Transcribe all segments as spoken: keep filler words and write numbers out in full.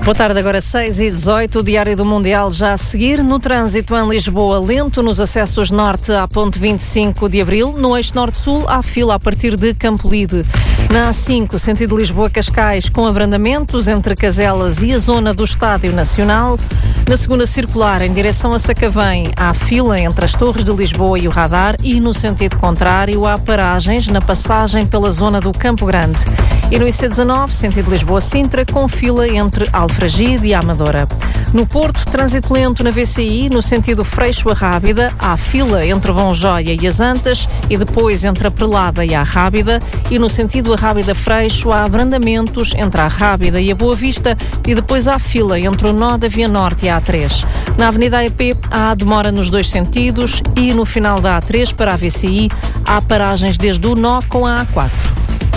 Boa tarde, agora seis e dezoito, o Diário do Mundial já a seguir. No trânsito em Lisboa, lento nos acessos norte à ponte vinte e cinco de Abril. No eixo norte-sul, há fila a partir de Campolide. Na A cinco, sentido Lisboa-Cascais, com abrandamentos entre Caselas e a zona do Estádio Nacional. Na segunda circular, em direção a Sacavém, há fila entre as Torres de Lisboa e o Radar. E no sentido contrário, há paragens na passagem pela zona do Campo Grande. E no I C dezanove, sentido Lisboa-Sintra, com fila entre Alfragide e Amadora. No Porto, trânsito lento na V C I, no sentido Freixo a Rábida, há fila entre Bom Joia e as Antas e depois entre a Prelada e a Rábida. E no sentido Rábida-Freixo, há abrandamentos entre a Rábida e a Boa Vista e depois há fila entre o nó da Via Norte e a A três. Na Avenida A E P, há demora nos dois sentidos e no final da A três para a V C I, há paragens desde o nó com a A quatro.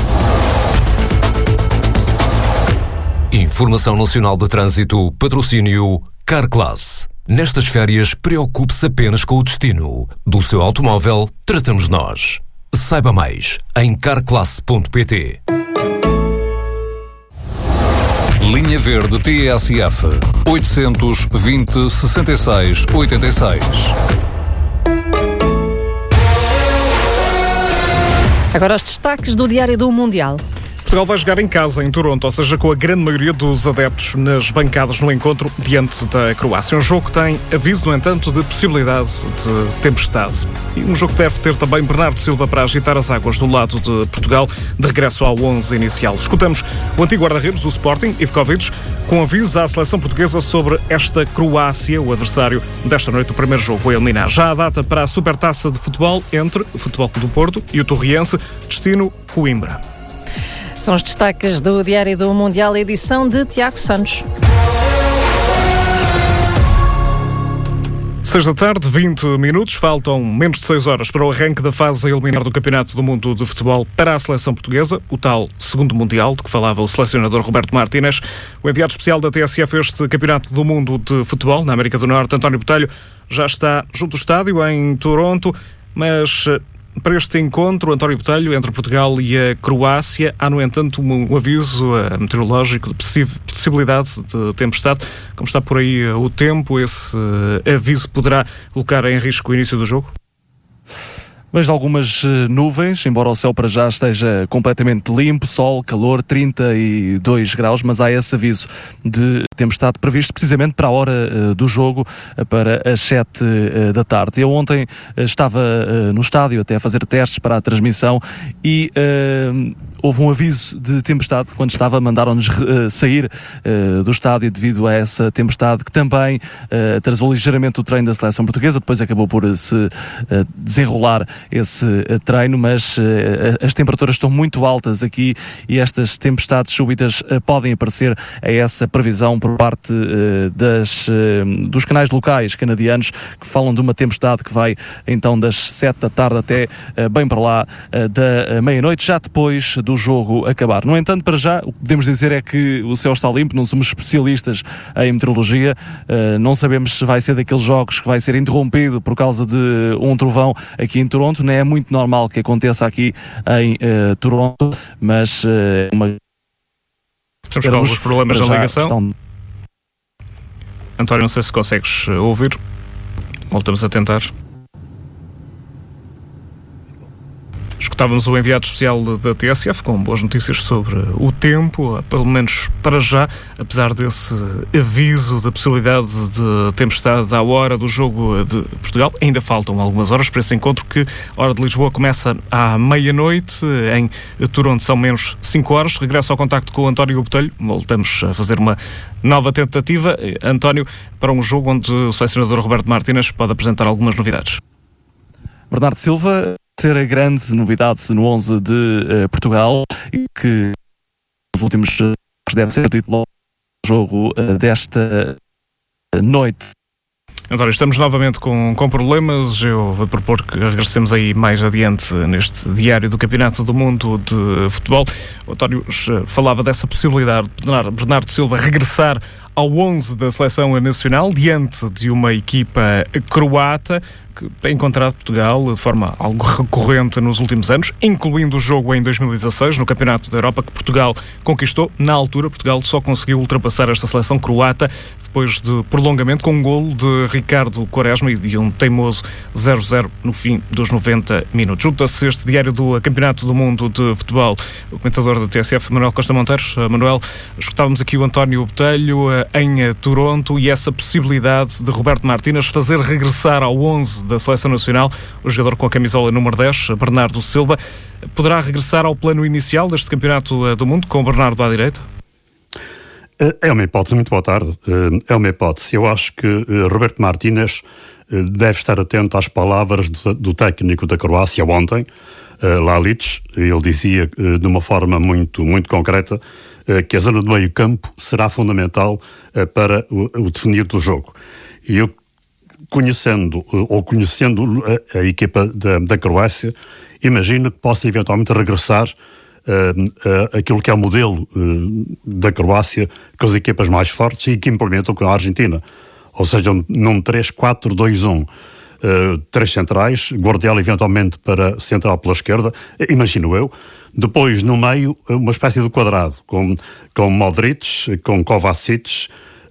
Informação Nacional de Trânsito, patrocínio Carclass. Nestas férias, preocupe-se apenas com o destino. Do seu automóvel, tratamos nós. Saiba mais em carclass ponto pt. Linha Verde T S F oitocentos, vinte, sessenta e seis, oitenta e seis. Agora os destaques do Diário do Mundial. Portugal vai jogar em casa, em Toronto, ou seja, com a grande maioria dos adeptos nas bancadas no encontro diante da Croácia. Um jogo que tem aviso, no entanto, de possibilidade de tempestade. E um jogo que deve ter também Bernardo Silva para agitar as águas do lado de Portugal, de regresso ao onze inicial. Escutamos o antigo guarda-redes do Sporting, Ivkovic, com aviso à seleção portuguesa sobre esta Croácia, o adversário desta noite, o primeiro jogo a eliminar. Já a data para a Supertaça de Futebol entre o Futebol Clube do Porto e o Torriense, destino Coimbra. São os destaques do Diário do Mundial, edição de Tiago Santos. Seis da tarde, vinte minutos, faltam menos de seis horas para o arranque da fase a eliminar do Campeonato do Mundo de Futebol para a seleção portuguesa, o tal segundo Mundial, de que falava o selecionador Roberto Martínez. O enviado especial da T S F a este Campeonato do Mundo de Futebol, na América do Norte, António Botelho, já está junto do estádio, em Toronto, mas para este encontro, António Botelho, entre Portugal e a Croácia, há, no entanto, um aviso meteorológico de possibilidade de tempestade. Como está por aí o tempo, esse aviso poderá colocar em risco o início do jogo? Vejo algumas nuvens, embora o céu para já esteja completamente limpo, sol, calor, trinta e dois graus, mas há esse aviso de tempestade previsto precisamente para a hora uh, do jogo, uh, para as sete uh, da tarde. Eu ontem uh, estava uh, no estádio até a fazer testes para a transmissão e uh, houve um aviso de tempestade quando estava, mandaram-nos uh, sair uh, do estádio devido a essa tempestade que também uh, atrasou ligeiramente o treino da seleção portuguesa, depois acabou por uh, se uh, desenrolar esse uh, treino, mas uh, as temperaturas estão muito altas aqui e estas tempestades súbitas uh, podem aparecer a essa previsão por parte uh, das, uh, dos canais locais canadianos que falam de uma tempestade que vai então das sete da tarde até uh, bem para lá uh, da uh, meia-noite, já depois do jogo acabar. No entanto, para já, o que podemos dizer é que o céu está limpo, não somos especialistas em meteorologia, uh, não sabemos se vai ser daqueles jogos que vai ser interrompido por causa de um trovão aqui em Toronto. Não é muito normal que aconteça aqui em uh, Toronto, mas uh, uma... Estamos com alguns problemas na ligação. Estão... António, não sei se consegues ouvir. Voltamos a tentar. Escutávamos o enviado especial da T S F com boas notícias sobre o tempo, pelo menos para já, apesar desse aviso da possibilidade de tempestade à hora do jogo de Portugal. Ainda faltam algumas horas para esse encontro que, a hora de Lisboa, começa à meia-noite. Em Toronto são menos cinco horas. Regresso ao contacto com o António Botelho. Voltamos a fazer uma nova tentativa. António, para um jogo onde o selecionador Roberto Martínez pode apresentar algumas novidades. Bernardo Silva ter a grande novidade no onze de uh, Portugal e que nos últimos jogos deve ser o título do jogo uh, desta uh, noite. António, estamos novamente com, com problemas. Eu vou propor que regressemos aí mais adiante neste diário do Campeonato do Mundo de Futebol. O António falava dessa possibilidade de Bernardo Silva regressar ao onze da seleção nacional, diante de uma equipa croata que tem encontrado Portugal de forma algo recorrente nos últimos anos, incluindo o jogo em dois mil e dezasseis, no Campeonato da Europa, que Portugal conquistou. Na altura, Portugal só conseguiu ultrapassar esta seleção croata depois de prolongamento, com um golo de Ricardo Quaresma e de um teimoso zero zero no fim dos noventa minutos. Junta-se este diário do Campeonato do Mundo de Futebol, o comentador da T S F, Manuel Costa Monteiro. Manuel, escutávamos aqui o António Botelho em Toronto e essa possibilidade de Roberto Martínez fazer regressar ao onze da Seleção Nacional o jogador com a camisola número dez, Bernardo Silva. Poderá regressar ao plano inicial deste Campeonato do Mundo com o Bernardo à direita? É uma hipótese. Muito boa tarde. É uma hipótese. Eu acho que Roberto Martínez deve estar atento às palavras do técnico da Croácia ontem, Lalic. Ele dizia de uma forma muito, muito concreta que a zona do meio campo será fundamental para o definir do jogo. E eu, conhecendo ou conhecendo a, a equipa da, da Croácia, imagino que possa eventualmente regressar uh, uh, aquilo que é o modelo uh, da Croácia com as equipas mais fortes e que implementam com a Argentina. Ou seja, num três quatro dois um. Uh, três centrais, Guardiola eventualmente para central pela esquerda, imagino eu. Depois, no meio, uma espécie de quadrado, com, com Modric, com Kovacic,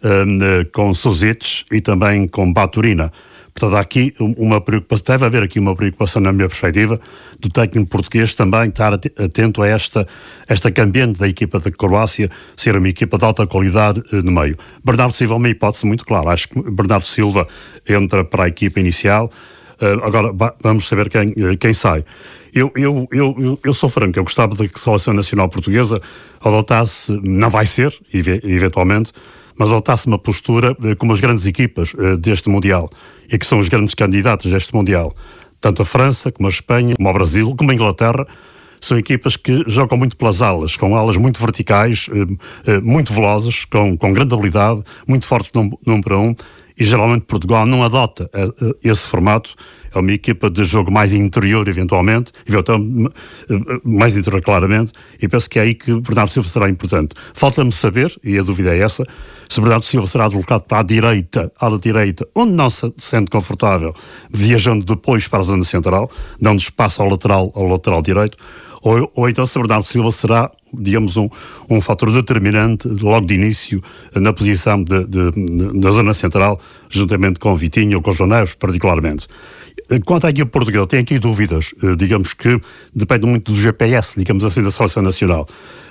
uh, com Suzic e também com Baturina. Portanto, há aqui uma preocupação, deve haver aqui uma preocupação, na minha perspectiva, do técnico português também estar atento a esta, esta cambiante da equipa da Croácia ser uma equipa de alta qualidade no meio. Bernardo Silva é uma hipótese muito clara. Acho que Bernardo Silva entra para a equipa inicial. Uh, agora, vamos saber quem, quem sai. Eu, eu, eu, eu sou franco, eu gostava da Seleção Nacional Portuguesa adotasse, não vai ser, eventualmente, mas adotasse uma postura como as grandes equipas uh, deste Mundial, e que são os grandes candidatos deste Mundial. Tanto a França, como a Espanha, como o Brasil, como a Inglaterra, são equipas que jogam muito pelas alas, com alas muito verticais, uh, uh, muito velozes, com, com grande habilidade, muito fortes num, num para um, e geralmente Portugal não adota uh, uh, esse formato. É uma equipa de jogo mais interior, eventualmente, eventualmente mais interior, claramente, e penso que é aí que Bernardo Silva será importante. Falta-me saber, e a dúvida é essa, se Bernardo Silva será deslocado para a direita, à direita, onde não se sente confortável, viajando depois para a zona central, dando espaço ao lateral, ao lateral direito, ou, ou então se Bernardo Silva será, digamos, um, um fator determinante, logo de início, na posição de, de, de, da zona central, juntamente com o Vitinho ou com o João Neves, particularmente. Quanto à equipa portuguesa, tem aqui dúvidas, digamos que depende muito do G P S, digamos assim, da Seleção Nacional.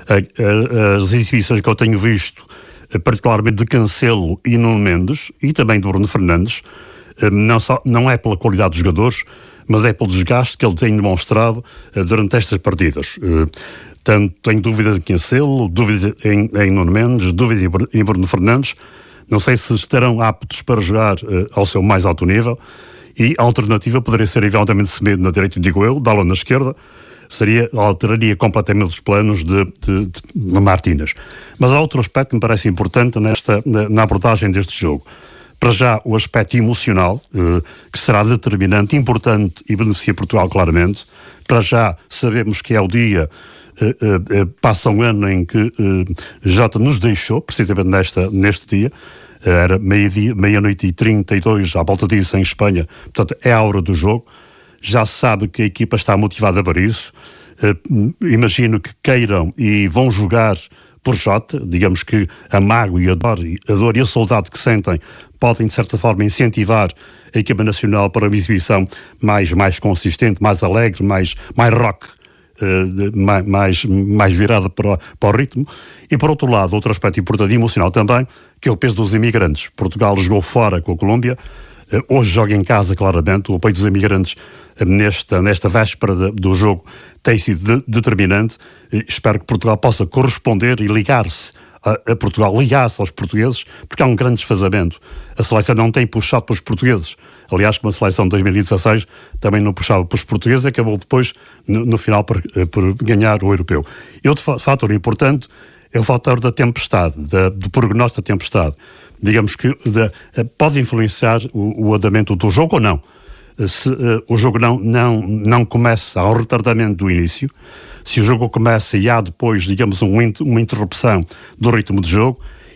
As exibições que eu tenho visto, particularmente de Cancelo e Nuno Mendes, e também do Bruno Fernandes, não, só, não é pela qualidade dos jogadores, mas é pelo desgaste que ele tem demonstrado durante estas partidas. Tanto tenho dúvidas em Cancelo, dúvidas em, em Nuno Mendes, dúvidas em Bruno Fernandes. Não sei se estarão aptos para jogar ao seu mais alto nível. E a alternativa poderia ser eventualmente Semedo na direita, digo eu, Dalot na esquerda, seria, alteraria completamente os planos de, de, de, de Martínez. Mas há outro aspecto que me parece importante nesta, na, na abordagem deste jogo. Para já, o aspecto emocional, eh, que será determinante, importante e beneficia Portugal claramente. Para já, sabemos que é o dia, eh, eh, passa um ano em que eh, Jota nos deixou, precisamente nesta, neste dia. Era meia-dia, meia-noite e trinta e dois, à volta disso, em Espanha. Portanto, é a hora do jogo. Já se sabe que a equipa está motivada para isso. Uh, imagino que queiram e vão jogar por Jota. Digamos que a mágoa e a dor, a dor e a saudade que sentem podem, de certa forma, incentivar a equipa nacional para uma exibição mais, mais consistente, mais alegre, mais, mais rock. Uh, mais, mais virada para o, para o ritmo. E por outro lado, outro aspecto importante e emocional também, que é o peso dos imigrantes. Portugal jogou fora com a Colômbia, uh, hoje joga em casa claramente. O apoio dos imigrantes uh, nesta, nesta véspera de, do jogo tem sido de, determinante. Uh, espero que Portugal possa corresponder e ligar-se a, a Portugal, ligar-se aos portugueses, porque há um grande desfazamento. A seleção não tem puxado pelos portugueses. Aliás, como a seleção de dois mil e dezasseis também não puxava pelos portugueses, acabou depois, no, no final, por, por ganhar o europeu. E outro fator importante é o fator da tempestade, da, do prognóstico da tempestade. Digamos que da, pode influenciar o, o andamento do jogo ou não. Se uh, o jogo não, não, não começa ao retardamento do início, se o jogo começa e há depois, digamos, um, uma interrupção do ritmo de jogo,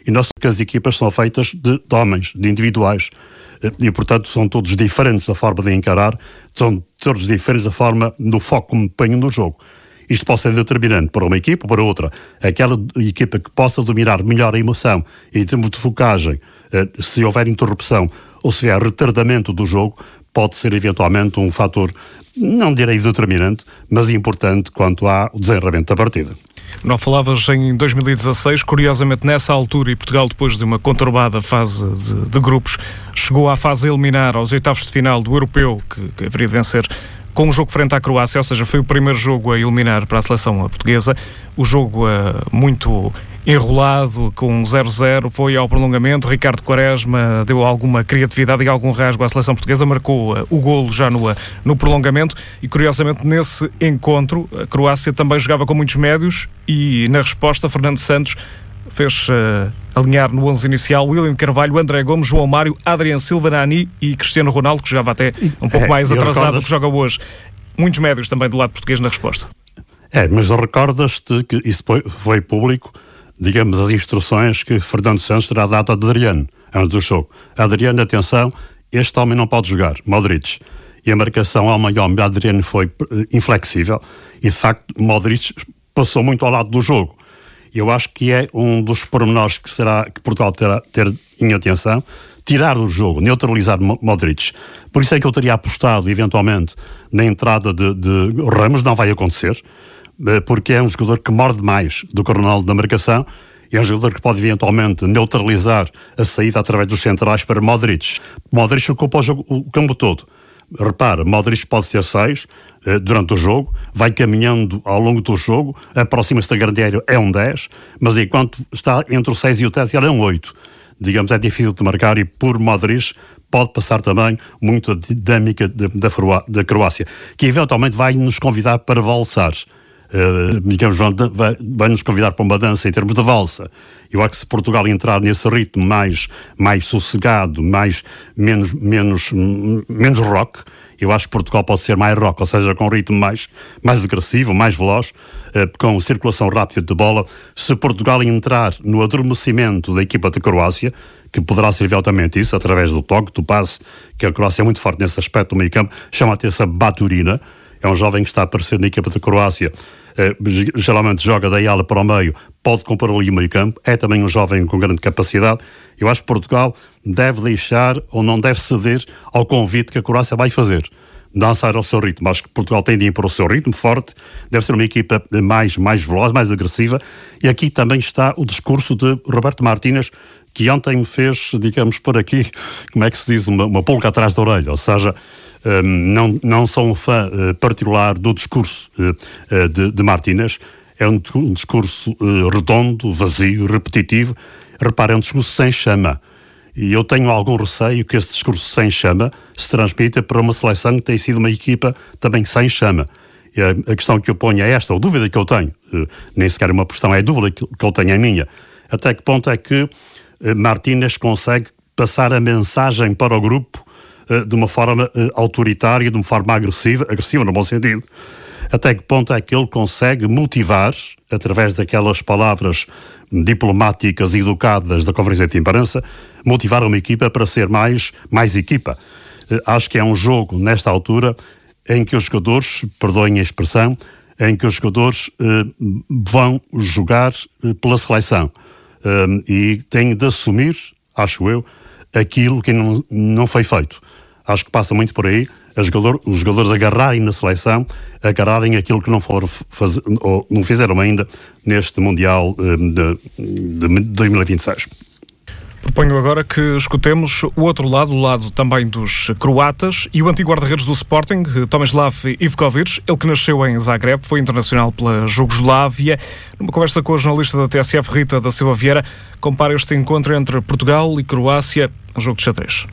E nós que as equipas são feitas de, de homens, de individuais. E, portanto, são todos diferentes da forma de encarar, são todos diferentes da forma, do foco como empenho no jogo. Isto pode ser determinante para uma equipa ou para outra. Aquela equipa que possa dominar melhor a emoção em termos de focagem, se houver interrupção ou se houver retardamento do jogo, pode ser eventualmente um fator, não direi determinante, mas importante quanto ao desenvolvimento da partida. Não falavas em dois mil e dezasseis, curiosamente nessa altura, e Portugal, depois de uma conturbada fase de, de grupos, chegou à fase a eliminar aos oitavos de final do Europeu, que, que haveria de vencer com um jogo frente à Croácia, ou seja, foi o primeiro jogo a eliminar para a seleção portuguesa. O jogo uh, muito enrolado, com zero zero, foi ao prolongamento. Ricardo Quaresma deu alguma criatividade e algum rasgo à seleção portuguesa, marcou uh, o golo já no, uh, no prolongamento e, curiosamente, nesse encontro, a Croácia também jogava com muitos médios e, na resposta, Fernando Santos fez uh, alinhar no onze inicial William Carvalho, André Gomes, João Mário, Adriano Silva, Nani e Cristiano Ronaldo, que jogava até um pouco é, mais atrasado do que joga hoje. Muitos médios também do lado português na resposta. É, mas recordas-te que isso foi, foi público, digamos, as instruções que Fernando Santos terá dado a Adriano antes do jogo. Adriano, atenção, este homem não pode jogar, Modric. E a marcação ao meio homem de Adriano foi inflexível e, de facto, Modric passou muito ao lado do jogo. Eu acho que é um dos pormenores que, será, que Portugal terá ter em atenção, tirar o jogo, neutralizar Modric. Por isso é que eu teria apostado, eventualmente, na entrada de, de Ramos. Não vai acontecer, porque é um jogador que morde mais do que o Ronaldo na marcação, é um jogador que pode, eventualmente, neutralizar a saída através dos centrais para Modric. Modric ocupa o, jogo, o campo todo. Repara, Modric pode ser seis eh, durante o jogo, vai caminhando ao longo do jogo, aproxima-se da grande área, é um dez, mas enquanto está entre o seis e o dez, ele é um oito. Digamos, é difícil de marcar e por Modric pode passar também muito a dinâmica de, da, da Croácia, que eventualmente vai nos convidar para valsar. Uh, digamos, vai, vai nos convidar para uma dança em termos de valsa. Eu acho que se Portugal entrar nesse ritmo mais, mais sossegado, mais, menos, menos, menos rock, eu acho que Portugal pode ser mais rock, ou seja, com um ritmo mais, mais agressivo, mais veloz, uh, com circulação rápida de bola. Se Portugal entrar no adormecimento da equipa da Croácia, que poderá ser eventualmente isso, através do toque, do passe, que a Croácia é muito forte nesse aspecto do meio campo, chama a atenção Baturina, é um jovem que está a aparecer na equipa da Croácia, uh, geralmente joga da ala para o meio, pode compor ali o meio campo, é também um jovem com grande capacidade. Eu acho que Portugal deve deixar ou não deve ceder ao convite que a Croácia vai fazer, dançar ao seu ritmo. Acho que Portugal tem de ir para o seu ritmo forte, deve ser uma equipa mais, mais veloz, mais agressiva, e aqui também está o discurso de Roberto Martínez, que ontem me fez, digamos, por aqui, como é que se diz, uma, uma pulga atrás da orelha, ou seja, um, não, não sou um fã uh, particular do discurso uh, uh, de, de Martínez. É um, um discurso uh, redondo, vazio, repetitivo. Repara, é um discurso sem chama. E eu tenho algum receio que esse discurso sem chama se transmita para uma seleção que tem sido uma equipa também sem chama. E a, a questão que eu ponho é esta, ou dúvida que eu tenho, uh, nem sequer uma questão, é a dúvida que, que eu tenho é minha. Até que ponto é que uh, Martínez consegue passar a mensagem para o grupo uh, de uma forma uh, autoritária, de uma forma agressiva, agressiva no bom sentido. Até que ponto é que ele consegue motivar, através daquelas palavras diplomáticas e educadas da conferência de imprensa, motivar uma equipa para ser mais, mais equipa. Uh, acho que é um jogo, nesta altura, em que os jogadores, perdoem a expressão, em que os jogadores uh, vão jogar uh, pela seleção. Uh, e têm de assumir, acho eu, aquilo que não, não foi feito. Acho que passa muito por aí, a jogador, os jogadores agarrarem na seleção, agarrarem aquilo que não, foram fazer, ou não fizeram ainda neste Mundial uh, de, de dois mil e vinte e seis. Proponho agora que escutemos o outro lado, o lado também dos croatas e o antigo guarda-redes do Sporting, Tomislav Ivkovic, ele que nasceu em Zagreb, foi internacional pela Jugoslávia. Numa conversa com a jornalista da T S F, Rita da Silva Vieira, compara este encontro entre Portugal e Croácia, um jogo de xadrez.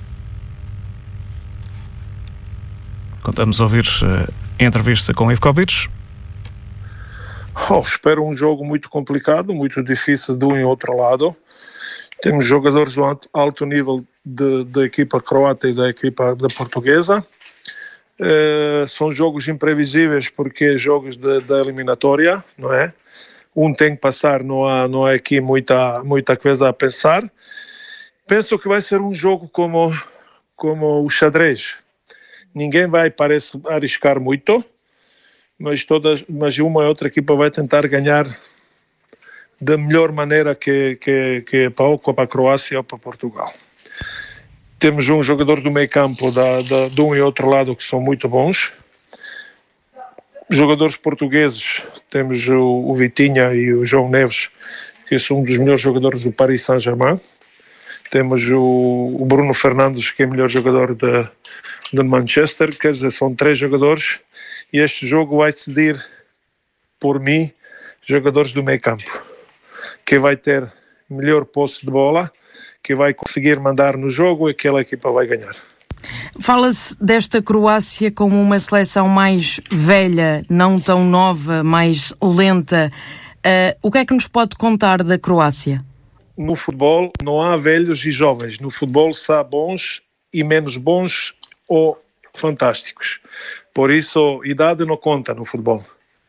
Contamos a ouvir a entrevista com Ivkovic. Oh, espero um jogo muito complicado, muito difícil de um e outro lado. Temos jogadores de alto nível da equipa croata e da equipa da portuguesa. Uh, são jogos imprevisíveis porque é jogos da eliminatória, não é? um tem que passar, não há, não há aqui muita, muita coisa a pensar. Penso que vai ser um jogo como, como o xadrez. Ninguém vai, parece, arriscar muito, mas, todas, mas uma ou outra equipa vai tentar ganhar da melhor maneira que, que, que para, ou para a Croácia ou para Portugal. Temos um jogador do meio campo da, da, de um e outro lado que são muito bons. Jogadores portugueses, temos o, o Vitinha e o João Neves, que são um dos melhores jogadores do Paris Saint-Germain. Temos o, o Bruno Fernandes, que é o melhor jogador de, de Manchester. Quer dizer, são três jogadores. E este jogo vai decidir, por mim, jogadores do meio campo. Quem vai ter melhor posse de bola, que vai conseguir mandar no jogo e aquela equipa vai ganhar. Fala-se desta Croácia como uma seleção mais velha, não tão nova, mais lenta. Uh, o que é que nos pode contar da Croácia? No futebol não há velhos e jovens. No futebol só há bons e menos bons ou fantásticos. Por isso, idade não conta no futebol.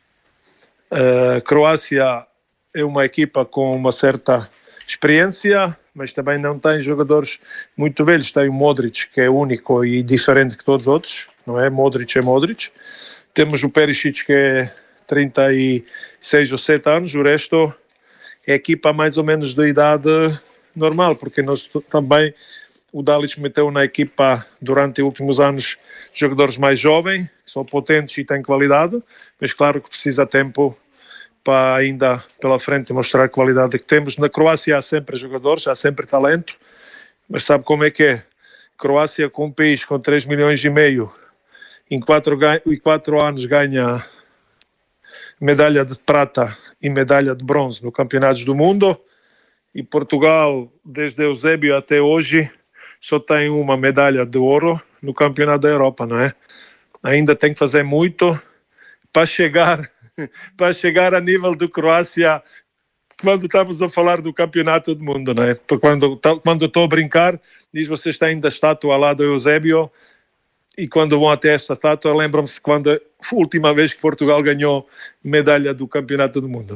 A uh, Croácia é uma equipa com uma certa experiência, mas também não tem jogadores muito velhos. Tem o Modric, que é único e diferente que todos os outros, não é? Modric é Modric. Temos o Perisic, que é trinta e seis ou sete anos. O resto é equipa mais ou menos de idade normal, porque nós também, o Dalic meteu na equipa durante os últimos anos jogadores mais jovens, que são potentes e têm qualidade, mas claro que precisa tempo para ainda pela frente mostrar a qualidade que temos. Na Croácia há sempre jogadores, há sempre talento, mas sabe como é que é? Croácia, com um país com três milhões e meio, em quatro, em quatro anos ganha medalha de prata e medalha de bronze no Campeonatos do Mundo, e Portugal, desde Eusébio até hoje, só tem uma medalha de ouro no Campeonato da Europa, não é? Ainda tem que fazer muito para chegar para chegar a nível de Croácia quando estamos a falar do Campeonato do Mundo, não é? Quando, quando estou a brincar, diz, vocês têm da estátua lá do Eusébio, e quando vão até esta estátua, lembram-se quando foi a última vez que Portugal ganhou medalha do Campeonato do Mundo.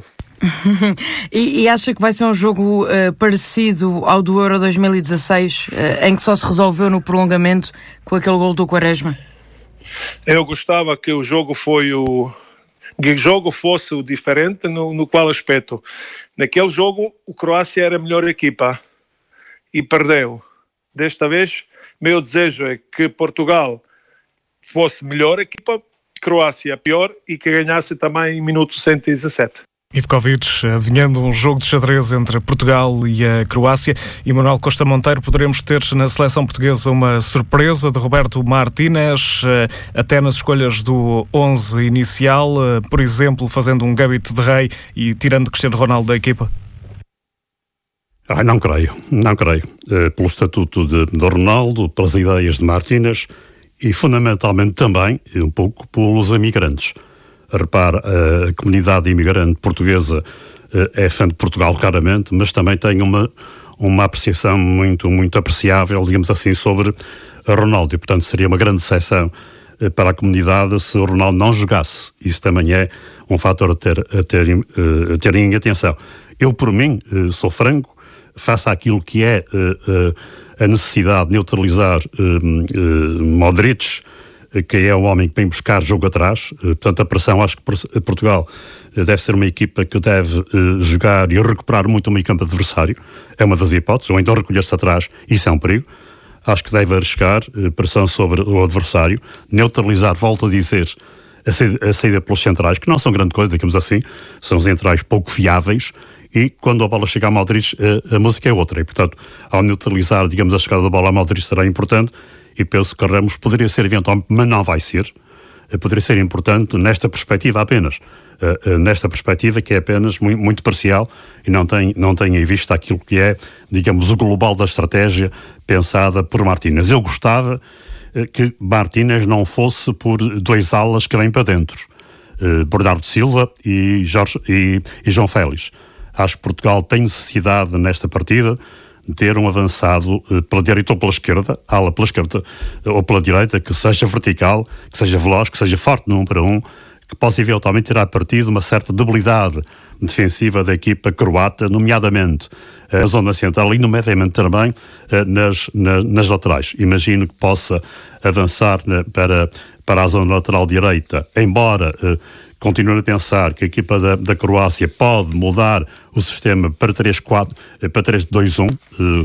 e, e acha que vai ser um jogo uh, parecido ao do Euro dois mil e dezasseis, uh, em que só se resolveu no prolongamento com aquele gol do Quaresma? Eu gostava que o jogo foi o que o jogo fosse o diferente. No, no qual aspecto? Naquele jogo o Croácia era a melhor equipa e perdeu. Desta vez meu desejo é que Portugal fosse melhor equipa, Croácia pior, e que ganhasse também em minuto cento e dezassete. Ivkovic, adivinhando um jogo de xadrez entre Portugal e a Croácia. E Manuel Costa Monteiro, poderemos ter na seleção portuguesa uma surpresa de Roberto Martínez, até nas escolhas do onze inicial, por exemplo, fazendo um gambito de rei e tirando Cristiano Ronaldo da equipa? Ah, não creio, não creio. Uh, pelo estatuto de, de Ronaldo, pelas ideias de Martínez e fundamentalmente também, um pouco, pelos imigrantes. Repare, uh, a comunidade imigrante portuguesa uh, é fã de Portugal, claramente, mas também tem uma, uma apreciação muito, muito apreciável, digamos assim, sobre Ronaldo. E, portanto, seria uma grande decepção uh, para a comunidade se o Ronaldo não jogasse. Isso também é um fator a ter, a ter, uh, a ter em atenção. Eu, por mim, uh, sou franco, face àquilo que é uh, uh, a necessidade de neutralizar uh, uh, Modric, uh, que é o homem que vem buscar jogo atrás. Uh, portanto, a pressão, acho que Portugal uh, deve ser uma equipa que deve uh, jogar e recuperar muito o meio campo adversário. É uma das hipóteses, ou então recolher-se atrás, isso é um perigo. Acho que deve arriscar uh, pressão sobre o adversário, neutralizar, volto a dizer, a saída, a saída pelos centrais, que não são grande coisa, digamos assim, são centrais pouco fiáveis. E quando a bola chega a Modric, a, a música é outra. E, portanto, ao neutralizar, digamos, a chegada da bola a Modric será importante. E penso que Ramos poderia ser eventualmente, mas não vai ser. Poderia ser importante nesta perspectiva apenas. Uh, uh, nesta perspectiva que é apenas muito, muito parcial e não tem, não tem em vista aquilo que é, digamos, o global da estratégia pensada por Martínez. Eu gostava uh, que Martínez não fosse por dois alas que vêm para dentro. Uh, Bernardo Silva e, Jorge, e, e João Félix. Acho que Portugal tem necessidade nesta partida de ter um avançado uh, pela direita ou pela esquerda, ala pela esquerda uh, ou pela direita, que seja vertical, que seja veloz, que seja forte no um para um, que possa eventualmente tirar partido uma certa debilidade defensiva da equipa croata, nomeadamente uh, na zona central e nomeadamente também uh, nas, na, nas laterais. Imagino que possa avançar né, para, para a zona lateral direita, embora uh, continuando a pensar que a equipa da, da Croácia pode mudar o sistema para três dois um,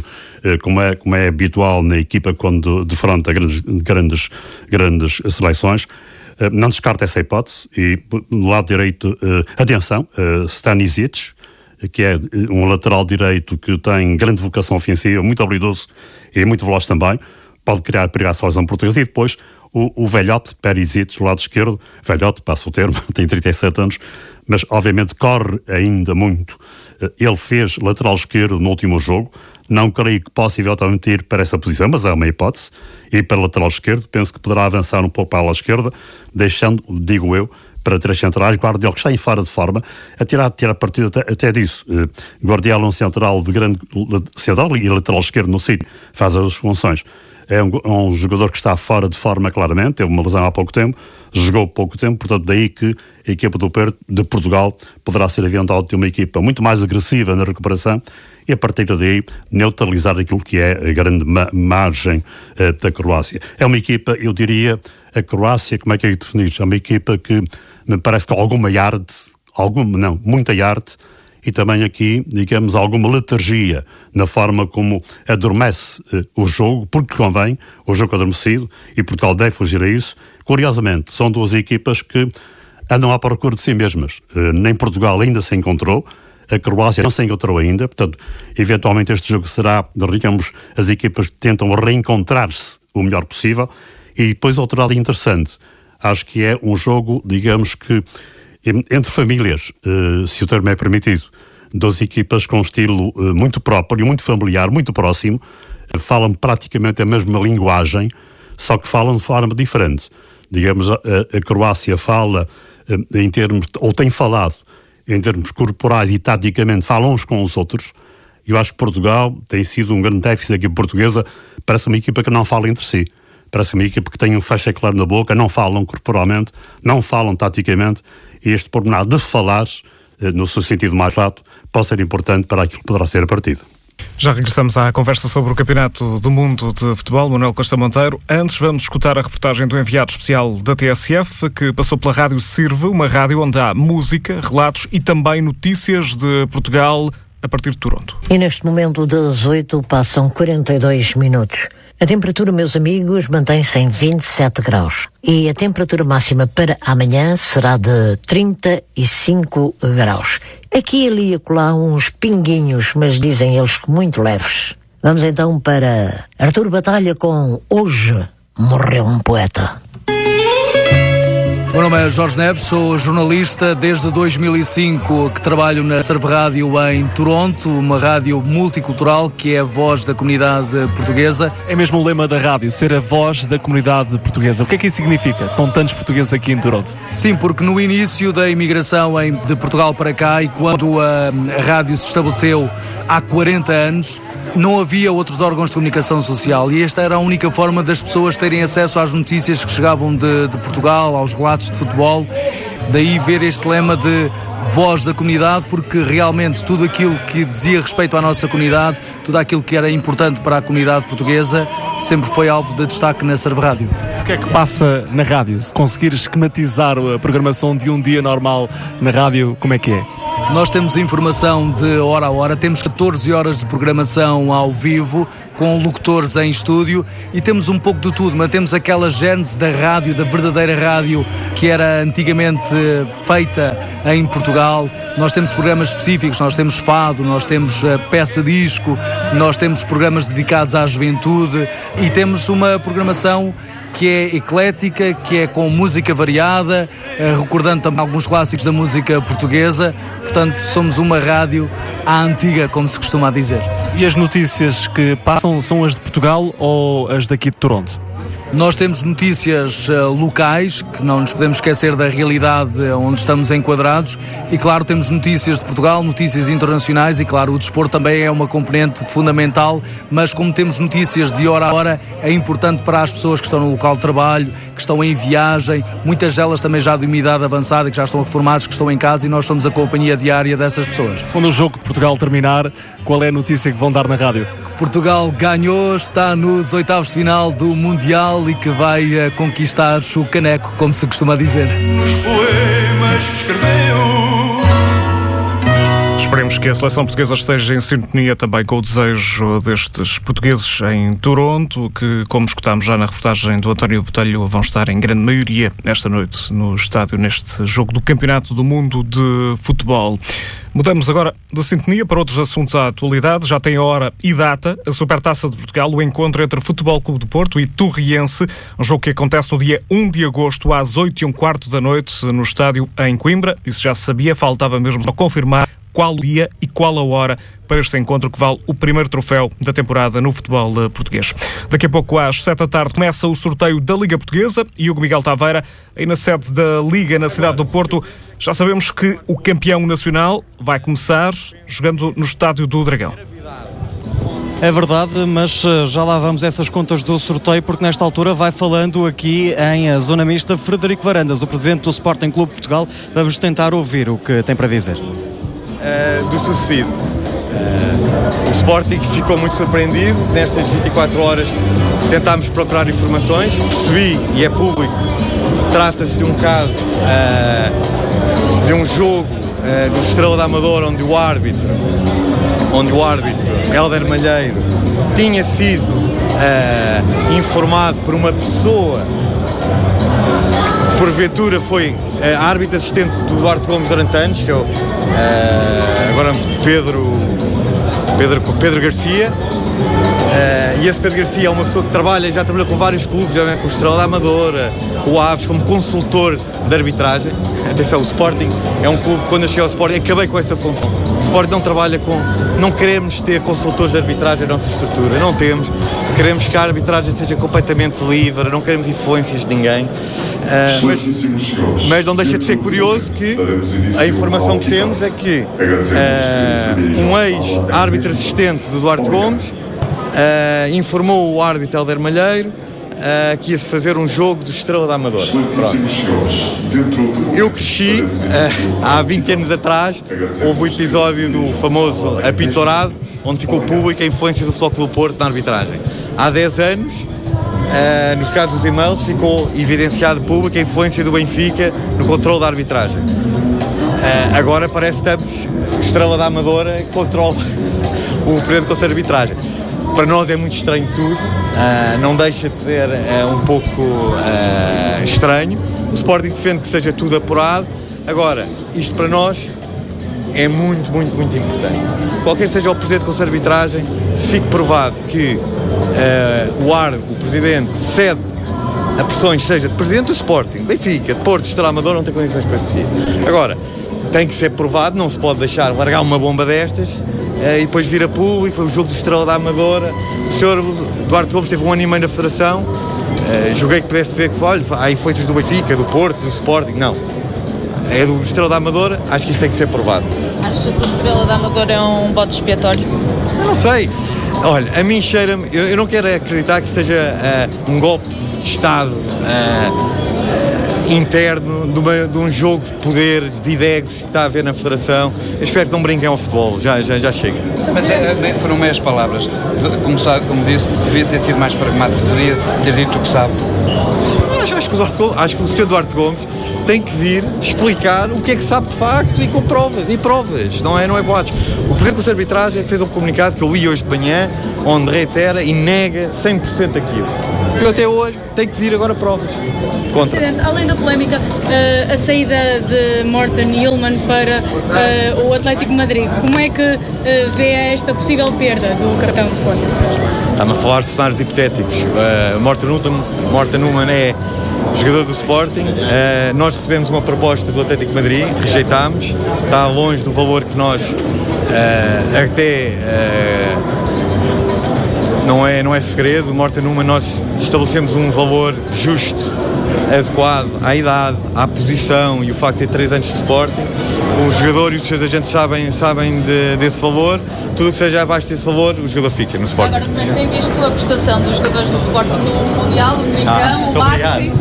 como é, como é habitual na equipa quando defronta grandes, grandes, grandes seleções. Não descarta essa hipótese. E no lado direito, atenção, Stanisic, que é um lateral direito que tem grande vocação ofensiva, muito habilidoso e muito veloz também, pode criar perigo à seleção portuguesa. E depois o, o velhote, Perisic, do lado esquerdo, velhote, passa o termo, tem trinta e sete anos, mas obviamente corre ainda muito. Ele fez lateral esquerdo no último jogo, não creio que possa eventualmente ir para essa posição, mas é uma hipótese, e para lateral esquerdo, penso que poderá avançar um pouco para a ala esquerda, deixando, digo eu, para três centrais, Guardiola, que está em fora de forma, a tirar, a tirar partido até, até disso. Uh, Guardiola é um central de grande central e lateral esquerdo no sítio, faz as funções. É um, um jogador que está fora de forma claramente, teve uma lesão há pouco tempo, jogou pouco tempo, portanto daí que a equipa do Porto, de Portugal poderá ser eventualmente uma equipa muito mais agressiva na recuperação e a partir daí neutralizar aquilo que é a grande ma- margem uh, da Croácia. É uma equipa, eu diria, a Croácia, como é que é definir? É uma equipa que me parece que alguma arte, alguma, não, muita arte, e também aqui, digamos, alguma letargia na forma como adormece uh, o jogo, porque convém, o jogo adormecido, e Portugal deve fugir a isso. Curiosamente, são duas equipas que andam à procura de si mesmas. Uh, nem Portugal ainda se encontrou, a Croácia não se encontrou ainda, portanto, eventualmente este jogo será, digamos, as equipas que tentam reencontrar-se o melhor possível. E depois outro lado interessante, acho que é um jogo, digamos que, entre famílias, uh, se o termo é permitido, duas equipas com um estilo uh, muito próprio, muito familiar, muito próximo, uh, falam praticamente a mesma linguagem, só que falam de forma diferente. Digamos, a, a Croácia fala uh, em termos, ou tem falado em termos corporais e taticamente, falam uns com os outros. Eu acho que Portugal tem sido um grande déficit da equipa portuguesa, parece uma equipa que não fala entre si. Parece uma equipa que tem um fecha claro na boca, não falam corporalmente, não falam taticamente, e este pormenor de falar, no seu sentido mais lato, pode ser importante para aquilo que poderá ser a partida. Já regressamos à conversa sobre o Campeonato do Mundo de Futebol, Manuel Costa Monteiro. Antes vamos escutar a reportagem do enviado especial da T S F, que passou pela Rádio Sirve, uma rádio onde há música, relatos e também notícias de Portugal a partir de Toronto. E neste momento das oito passam quarenta e dois minutos. A temperatura, meus amigos, mantém-se em vinte e sete graus. E a temperatura máxima para amanhã será de trinta e cinco graus. Aqui, ali e acolá uns pinguinhos, mas dizem eles que muito leves. Vamos então para Artur Batalha com Hoje Morreu um Poeta. O meu nome é Jorge Neves, sou jornalista desde dois mil e cinco que trabalho na Serve Rádio em Toronto, uma rádio multicultural que é a voz da comunidade portuguesa. É mesmo o lema da rádio, ser a voz da comunidade portuguesa. O que é que isso significa? São tantos portugueses aqui em Toronto. Sim, porque no início da imigração em, de Portugal para cá e quando a, a rádio se estabeleceu há quarenta anos, não havia outros órgãos de comunicação social e esta era a única forma das pessoas terem acesso às notícias que chegavam de, de Portugal, aos relatos de futebol. Daí ver este lema de voz da comunidade, porque realmente tudo aquilo que dizia respeito à nossa comunidade, tudo aquilo que era importante para a comunidade portuguesa, sempre foi alvo de destaque na Serve Rádio. O que é que passa na rádio? Se conseguir esquematizar a programação de um dia normal na rádio, como é que é? Nós temos informação de hora a hora, temos catorze horas de programação ao vivo, com locutores em estúdio e temos um pouco de tudo, mas temos aquela gênese da rádio, da verdadeira rádio que era antigamente feita em Portugal. Nós temos programas específicos, nós temos fado, nós temos peça-disco, nós temos programas dedicados à juventude e temos uma programação que é eclética, que é com música variada, recordando também alguns clássicos da música portuguesa. Portanto, somos uma rádio à antiga, como se costuma dizer. E as notícias que passam são as de Portugal ou as daqui de Toronto? Nós temos notícias uh, locais, que não nos podemos esquecer da realidade onde estamos enquadrados, e claro, temos notícias de Portugal, notícias internacionais, e claro, o desporto também é uma componente fundamental, mas como temos notícias de hora a hora, é importante para as pessoas que estão no local de trabalho, que estão em viagem, muitas delas também já de uma idade avançada, que já estão reformados, que estão em casa, e nós somos a companhia diária dessas pessoas. Quando o jogo de Portugal terminar, qual é a notícia que vão dar na rádio? Portugal ganhou, está nos oitavos de final do Mundial e que vai uh, conquistar o caneco, como se costuma dizer. Nos poemas que escreveu. Esperemos que a seleção portuguesa esteja em sintonia também com o desejo destes portugueses em Toronto, que, como escutámos já na reportagem do António Botelho, vão estar em grande maioria esta noite no estádio neste jogo do Campeonato do Mundo de Futebol. Mudamos agora de sintonia para outros assuntos à atualidade. Já tem hora e data a Supertaça de Portugal, o encontro entre Futebol Clube do Porto e Torriense, um jogo que acontece no dia um de agosto às oito e um quarto da noite no estádio em Coimbra. Isso já se sabia, faltava mesmo só confirmar qual o dia e qual a hora para este encontro que vale o primeiro troféu da temporada no futebol português. Daqui a pouco, às sete da tarde, começa o sorteio da Liga Portuguesa e Hugo Miguel Taveira, aí na sede da Liga, na cidade do Porto. Já sabemos que o campeão nacional vai começar jogando no Estádio do Dragão. É verdade, mas já lá vamos a essas contas do sorteio, porque nesta altura vai falando aqui em Zona Mista Frederico Varandas, o presidente do Sporting Clube Portugal. Vamos tentar ouvir o que tem para dizer. Uh, do sucedido. Uh, o Sporting ficou muito surpreendido. Nestas vinte e quatro horas tentámos procurar informações, percebi, e é público, trata-se de um caso, uh, de um jogo uh, do Estrela da Amadora, onde o árbitro, onde o árbitro, Hélder Malheiro, tinha sido uh, informado por uma pessoa que porventura foi uh, árbitro assistente do Duarte Gomes durante anos, que é o Uh, agora Pedro, Pedro, Pedro Garcia, uh, e esse Pedro Garcia é uma pessoa que trabalha, já trabalhou com vários clubes, já com o Estrela da Amadora, com o Aves, como consultor de arbitragem. Atenção, o Sporting é um clube, quando eu cheguei ao Sporting, acabei com essa função. O Sporting não trabalha com, não queremos ter consultores de arbitragem na nossa estrutura, não temos, queremos que a arbitragem seja completamente livre, não queremos influências de ninguém. Uh, mas, mas não deixa de ser curioso que a informação que temos é que uh, um ex-árbitro assistente do Duarte Gomes uh, informou o árbitro Hélder Malheiro uh, que ia-se fazer um jogo do Estrela da Amadora. Pronto. Eu cresci, uh, há vinte anos atrás, houve o episódio do famoso apito dourado, onde ficou pública a influência do Futebol Clube do Porto na arbitragem. Há dez anos, Uh, nos casos dos e-mails, ficou evidenciado público a influência do Benfica no controle da arbitragem. Uh, agora parece que estamos Estrela da Amadora que controla o Presidente do Conselho de Arbitragem. Para nós é muito estranho tudo, uh, não deixa de ser uh, um pouco uh, estranho. O Sporting defende que seja tudo apurado. Agora, isto para nós é muito, muito, muito importante. Qualquer que seja o Presidente do Conselho de Arbitragem, se fique provado que uh, o árbitro, o Presidente, cede a pressões, seja de Presidente do Sporting, Benfica, de Porto, Estrela Amadora, não tem condições para seguir. Agora, tem que ser provado, não se pode deixar largar uma bomba destas uh, e depois vir a público. Foi o jogo do Estrela da Amadora. O senhor Duarte Gomes teve um ano e meio na Federação. Uh, julguei que pudesse dizer que, olha, há influências do Benfica, do Porto, do Sporting. Não. É do Estrela da Amadora, acho que isto tem que ser provado. Acha que o Estrela da Amadora é um bode expiatório? Eu não sei. Olha, a mim cheira-me, eu, eu não quero acreditar que seja uh, um golpe de Estado uh, uh, interno de, uma, de um jogo de poderes, de ideias que está a haver na Federação. Eu espero que não brinquem ao futebol, já, já, já chega. Mas é, foram meias palavras. Como, como disse, devia ter sido mais pragmático, devia ter dito o que sabe. Acho, acho, que o Duarte Gomes, acho que o senhor Duarte Gomes tem que vir explicar o que é que sabe de facto e com provas, e provas, não é, não é boatos. O Presidente do Conselho de Arbitragem fez um comunicado que eu li hoje de manhã, onde reitera e nega cem por cento aquilo. Eu até hoje tenho que vir agora provas. Contra. Presidente, além da polémica, uh, a saída de Morten Hjulmand para uh, o Atlético de Madrid, como é que uh, vê esta possível perda do cartão de Sporting? Está-me a falar de cenários hipotéticos. Uh, Morten Hjulmand é jogador do Sporting. Uh, nós recebemos uma proposta do Atlético de Madrid, rejeitámos. Está longe do valor que nós uh, até uh, não é, não é segredo. Morta Numa, nós estabelecemos um valor justo, adequado à idade, à posição e o facto de ter três anos de Sporting. O jogador e os seus agentes sabem, sabem de, desse valor. Tudo o que seja abaixo desse valor, o jogador fica no Sporting. Agora, como é que tem visto a prestação dos jogadores do Sporting no Mundial, o Trincão, ah, o Maxi?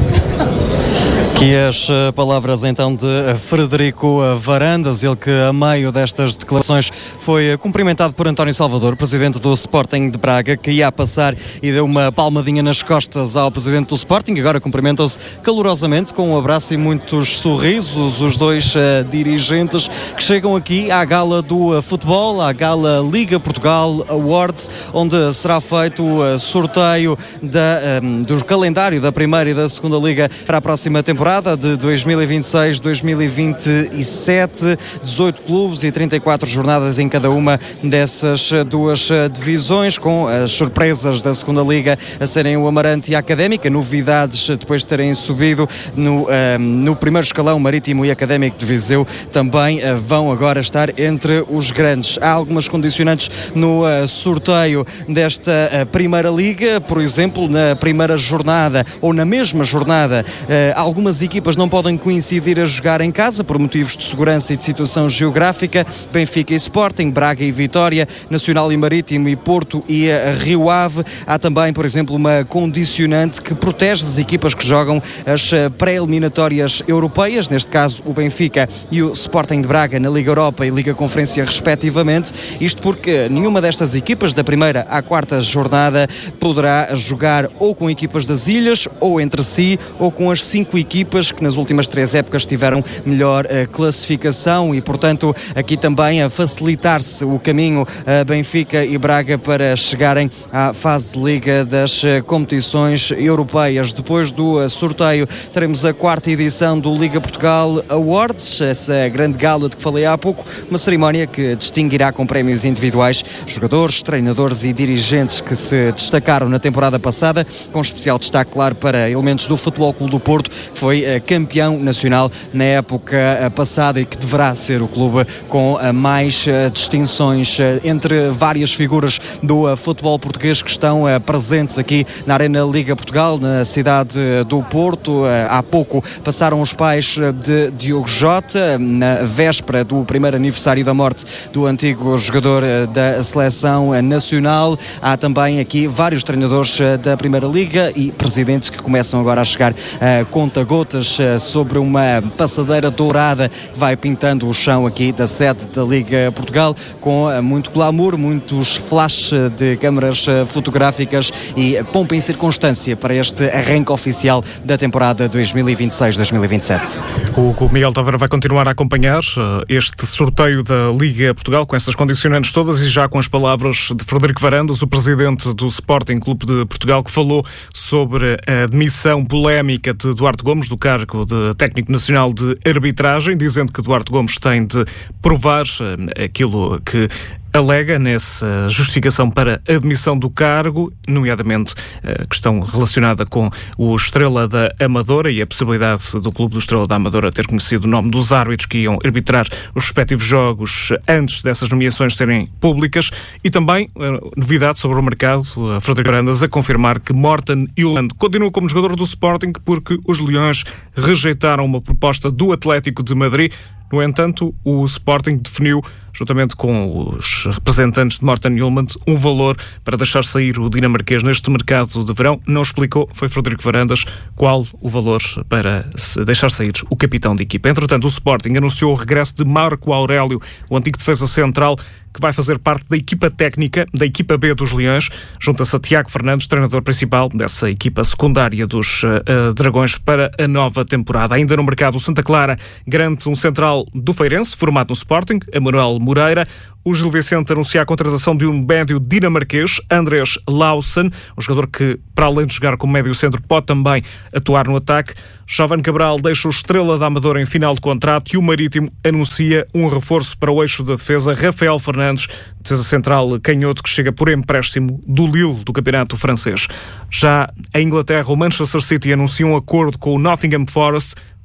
Aqui as palavras então de Frederico Varandas, ele que a meio destas declarações foi cumprimentado por António Salvador, presidente do Sporting de Braga, que ia a passar e deu uma palmadinha nas costas ao presidente do Sporting. Agora cumprimentam-se calorosamente com um abraço e muitos sorrisos os dois uh, dirigentes que chegam aqui à gala do uh, futebol, à gala Liga Portugal Awards, onde será feito o uh, sorteio da, um, do calendário da primeira e da segunda liga para a próxima temporada de dois mil e vinte e seis dois mil e vinte e sete, dezoito clubes e trinta e quatro jornadas em cada uma dessas duas divisões, com as surpresas da segunda liga a serem o Amarante e a Académica, novidades depois de terem subido no, uh, no primeiro escalão. Marítimo e Académico de Viseu também uh, vão agora estar entre os grandes. Há algumas condicionantes no uh, sorteio desta uh, primeira liga, por exemplo, na primeira jornada ou na mesma jornada, uh, algumas equipas não podem coincidir a jogar em casa por motivos de segurança e de situação geográfica. Benfica e Sporting, Braga e Vitória, Nacional e Marítimo e Porto e Rio Ave. Há também, por exemplo, uma condicionante que protege as equipas que jogam as pré-eliminatórias europeias, neste caso o Benfica e o Sporting de Braga na Liga Europa e Liga Conferência respectivamente. Isto porque nenhuma destas equipas, da primeira à quarta jornada, poderá jogar ou com equipas das ilhas, ou entre si, ou com as cinco equipas que nas últimas três épocas tiveram melhor uh, classificação e, portanto, aqui também a facilitar-se o caminho a Benfica e Braga para chegarem à fase de Liga das uh, competições europeias. Depois do uh, sorteio teremos a quarta edição do Liga Portugal Awards, essa grande gala de que falei há pouco, uma cerimónia que distinguirá com prémios individuais jogadores, treinadores e dirigentes que se destacaram na temporada passada, com especial destaque, claro, para elementos do Futebol Clube do Porto, que foi campeão nacional na época passada e que deverá ser o clube com mais distinções entre várias figuras do futebol português que estão presentes aqui na Arena Liga Portugal, na cidade do Porto. Há pouco passaram os pais de Diogo Jota, na véspera do primeiro aniversário da morte do antigo jogador da seleção nacional. Há também aqui vários treinadores da Primeira Liga e presidentes que começam agora a chegar a conta-gotas sobre uma passadeira dourada que vai pintando o chão aqui da sede da Liga Portugal, com muito glamour, muitos flash de câmaras fotográficas e pompa em circunstância para este arranque oficial da temporada dois mil e vinte e seis dois mil e vinte e sete. O Miguel Tavares vai continuar a acompanhar este sorteio da Liga Portugal com essas condicionantes todas e já com as palavras de Frederico Varandas, o presidente do Sporting Clube de Portugal, que falou sobre a demissão polémica de Duarte Gomes do cargo de técnico nacional de arbitragem, dizendo que Duarte Gomes tem de provar aquilo que alega nessa justificação para a admissão do cargo, nomeadamente a questão relacionada com o Estrela da Amadora e a possibilidade do clube do Estrela da Amadora ter conhecido o nome dos árbitros que iam arbitrar os respectivos jogos antes dessas nomeações serem públicas, e também novidade sobre o mercado, a Frederico Varandas a confirmar que Morten Hjulmand continua como jogador do Sporting porque os Leões rejeitaram uma proposta do Atlético de Madrid. No entanto, o Sporting definiu, juntamente com os representantes de Morten Hjulmand, um valor para deixar sair o dinamarquês neste mercado de verão. Não explicou, foi Frederico Varandas, qual o valor para deixar sair o capitão de equipa. Entretanto, o Sporting anunciou o regresso de Marco Aurélio, o antigo defesa central, que vai fazer parte da equipa técnica da equipa B dos Leões. Junta-se a Tiago Fernandes, treinador principal dessa equipa secundária dos uh, Dragões para a nova temporada. Ainda no mercado, o Santa Clara garante um central do Feirense, formado no Sporting, Emanuel Moreira. O Gil Vicente anuncia a contratação de um médio dinamarquês, Andrés Lausen, um jogador que, para além de jogar como médio-centro, pode também atuar no ataque. Jovem Cabral deixa o Estrela da Amadora em final de contrato e o Marítimo anuncia um reforço para o eixo da defesa, Rafael Fernandes, defesa central canhoto, que chega por empréstimo do Lille, do campeonato francês. Já em Inglaterra, o Manchester City anuncia um acordo com o Nottingham Forest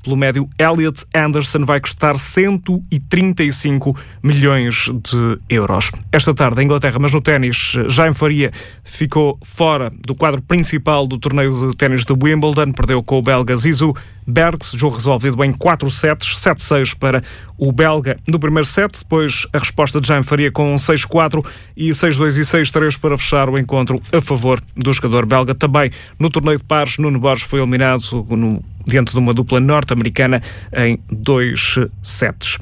pelo médio Elliot Anderson vai custar cento e trinta e cinco milhões de euros. Esta tarde, a Inglaterra, mas no ténis, Jaime Faria ficou fora do quadro principal do torneio de ténis de Wimbledon, perdeu com o belga Zizou Bergs, jogo resolvido em quatro sets, sete seis para o belga no primeiro set, depois a resposta de Jaime Faria com seis quatro e seis dois e seis três para fechar o encontro a favor do jogador belga. Também no torneio de pares, Nuno Borges foi eliminado no, diante de uma dupla norte-americana em dois sets.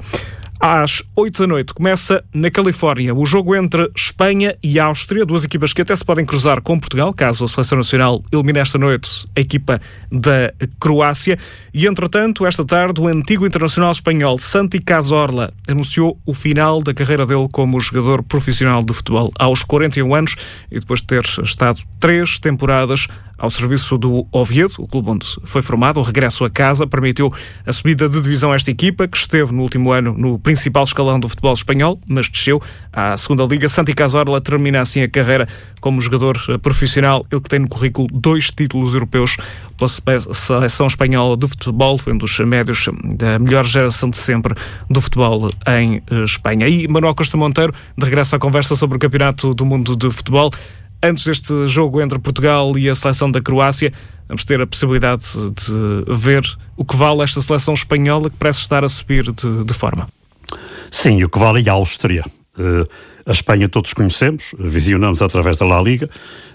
Às oito da noite começa na Califórnia o jogo entre Espanha e Áustria, duas equipas que até se podem cruzar com Portugal, caso a Seleção Nacional elimine esta noite a equipa da Croácia. E, entretanto, esta tarde, o antigo internacional espanhol Santi Cazorla anunciou o final da carreira dele como jogador profissional de futebol aos quarenta e um anos e depois de ter estado três temporadas ao serviço do Oviedo, o clube onde foi formado. O regresso a casa permitiu a subida de divisão a esta equipa, que esteve no último ano no principal escalão do futebol espanhol, mas desceu à segunda liga. Santi Cazorla termina assim a carreira como jogador profissional, ele que tem no currículo dois títulos europeus pela seleção espanhola de futebol, foi um dos médios da melhor geração de sempre do futebol em Espanha. E Manuel Costa Monteiro, de regresso à conversa sobre o Campeonato do Mundo de Futebol. Antes deste jogo entre Portugal e a seleção da Croácia, vamos ter a possibilidade de ver o que vale esta seleção espanhola, que parece estar a subir de, de forma. Sim, o que vale é a Áustria. Uh, a Espanha todos conhecemos, visionamos através da La Liga.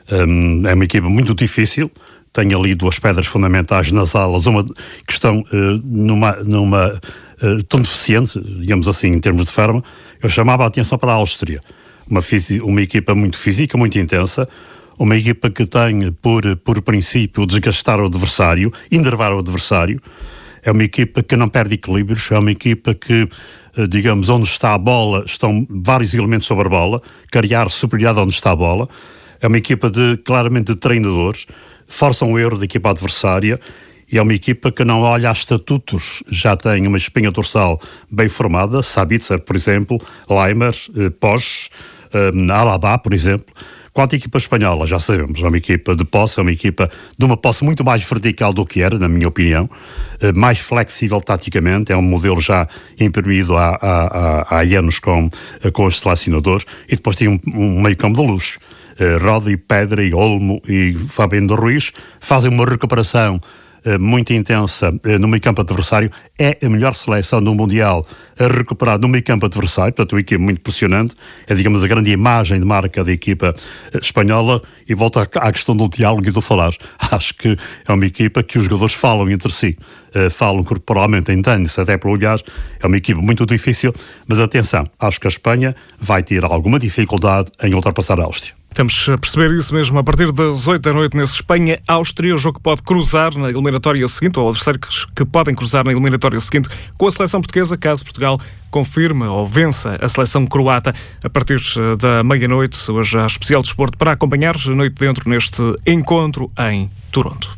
Um, é uma equipa muito difícil, tem ali duas pedras fundamentais nas alas, uma que estão uh, numa, numa uh, tão deficiente, digamos assim, em termos de forma. Eu chamava a atenção para a Áustria. Uma, fisi, uma equipa muito física, muito intensa, uma equipa que tem por, por princípio desgastar o adversário, enervar o adversário. É uma equipa que não perde equilíbrios, é uma equipa que, digamos, onde está a bola, estão vários elementos sobre a bola, criar superioridade onde está a bola. É uma equipa de, claramente de treinadores, forçam o erro da equipa adversária, e é uma equipa que não olha a estatutos, já tem uma espinha dorsal bem formada, Sabitzer, por exemplo, Leimer, eh, Posch, Uh, Alaba, por exemplo. Quanto à equipa espanhola, já sabemos, é uma equipa de posse, é uma equipa de uma posse muito mais vertical do que era, na minha opinião, uh, mais flexível taticamente, é um modelo já imprimido há, há, há, há anos com, uh, com os selecionadores, e depois tem um, um meio campo de luxo. Uh, Rodri, Pedri, Olmo e Fabiano Ruiz fazem uma recuperação muito intensa no meio campo adversário. É a melhor seleção do Mundial a recuperar no meio campo adversário, portanto uma equipa muito impressionante, é, digamos, a grande imagem de marca da equipa espanhola. E volto à questão do diálogo e do falar, acho que é uma equipa que os jogadores falam entre si, uh, falam corporalmente, entendem-se até por olhar. É uma equipa muito difícil, mas atenção, acho que a Espanha vai ter alguma dificuldade em ultrapassar a Áustria. Vamos perceber isso mesmo a partir das oito da noite nesse Espanha-Áustria, o jogo que pode cruzar na eliminatória seguinte, ou adversários que podem cruzar na eliminatória seguinte com a seleção portuguesa, caso Portugal confirme ou vença a seleção croata a partir da meia-noite. Hoje há especial desporto para acompanhar noite dentro neste encontro em Toronto.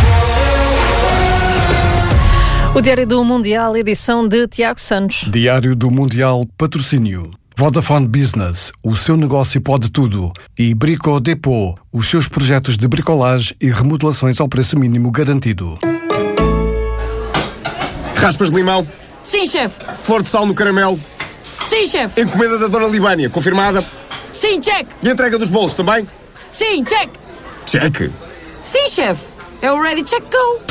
O Diário do Mundial, edição de Tiago Santos. Diário do Mundial, patrocínio Vodafone Business, o seu negócio pode tudo. E Brico Depot, os seus projetos de bricolagem e remodelações ao preço mínimo garantido. Raspas de limão? Sim, chefe. Flor de sal no caramelo? Sim, chefe. Encomenda da Dona Libânia, confirmada? Sim, check. E a entrega dos bolos também? Sim, check. Check. Sim, chefe. É o Ready Check Go.